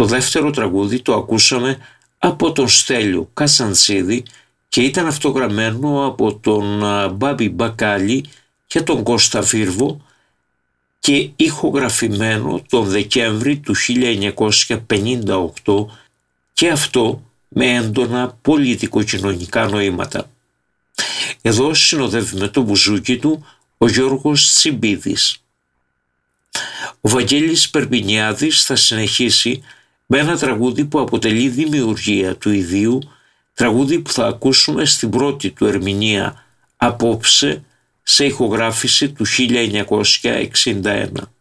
Το δεύτερο τραγούδι το ακούσαμε από τον Στέλιο Κασαντσίδη και ήταν αυτογραμμένο από τον Μπάμπη Μπακάλι και τον Κώστα Φίρβο και ηχογραφημένο τον Δεκέμβρη του 1958 και αυτό με έντονα πολιτικοκοινωνικά νοήματα. Εδώ συνοδεύει με το μπουζούκι του ο Γιώργος Τσιμπίδης. Ο Βαγγέλης Περπινιάδης θα συνεχίσει με ένα τραγούδι που αποτελεί δημιουργία του ιδίου, τραγούδι που θα ακούσουμε στην πρώτη του ερμηνεία απόψε σε ηχογράφηση του 1961.